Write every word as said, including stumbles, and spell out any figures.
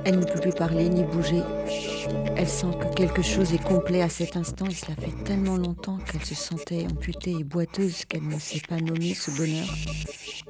Elle ne peut plus parler ni bouger. Elle sent que quelque chose est complet à cet instant et cela fait tellement longtemps qu'elle se sentait amputée et boiteuse qu'elle ne sait pas nommer ce bonheur.